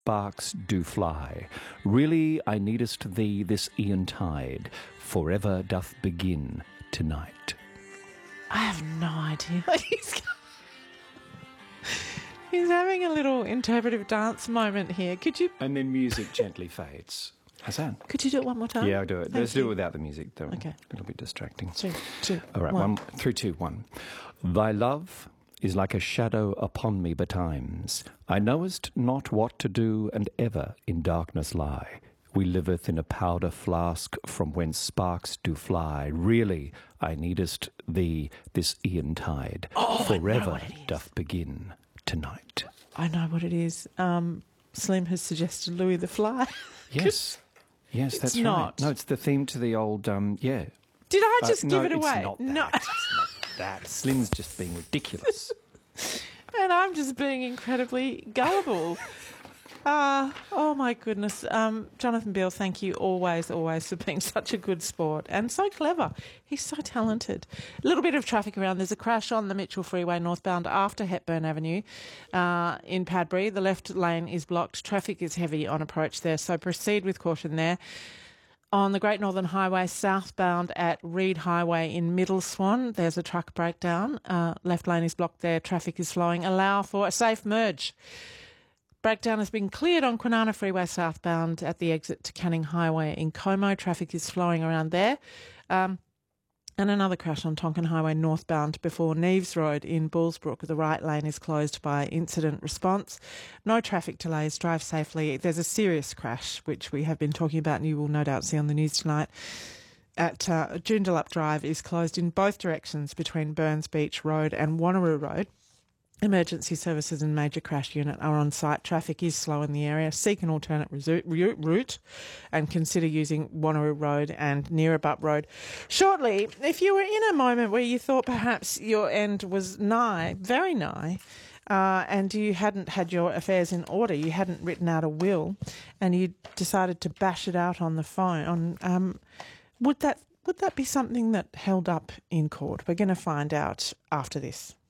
sparks do fly. Really, I needest thee this eon-tide. Forever doth begin tonight. I have no idea what he's having a little interpretive dance moment here. Could you... And then music gently fades. Hassan? Could you do it one more time? Yeah, I'll do it. Let's do it without the music, though. Okay. It'll be distracting. 3, 2, All right, 1. 3, 2, 1. Thy love is like a shadow upon me betimes. I knowest not what to do, and ever in darkness lie. We liveth in a powder flask from whence sparks do fly. Really, I needest thee this eon-tide. Forever doth begin tonight. I know what it is. Slim has suggested Louis the Fly. Yes. Yes, that's right. not. No, it's the theme to the old, yeah. Did I just give it it's away? Not that. No. It's not that. Slim's just being ridiculous. And I'm just being incredibly gullible. Oh, my goodness. Jonathan Beale, thank you always for being such a good sport and so clever. He's so talented. A little bit of traffic around. There's a crash on the Mitchell Freeway northbound after Hepburn Avenue in Padbury. The left lane is blocked. Traffic is heavy on approach there, so proceed with caution there. On the Great Northern Highway southbound at Reed Highway in Middle Swan, there's a truck breakdown. Left lane is blocked there. Traffic is flowing. Allow for a safe merge. Breakdown has been cleared on Kwinana Freeway southbound at the exit to Canning Highway in Como. Traffic is flowing around there. And another crash on Tonkin Highway northbound before Neves Road in Bullsbrook. The right lane is closed by incident response. No traffic delays. Drive safely. There's a serious crash, which we have been talking about and you will no doubt see on the news tonight. At Joondalup Drive is closed in both directions between Burns Beach Road and Wanneroo Road. Emergency services and major crash unit are on site. Traffic is slow in the area. Seek an alternate route and consider using Wanneroo Road and Neerabup Road shortly. If you were in a moment where you thought perhaps your end was nigh, very nigh, and you hadn't had your affairs in order, you hadn't written out a will, and you decided to bash it out on the phone, would that be something that held up in court? We're going to find out after this.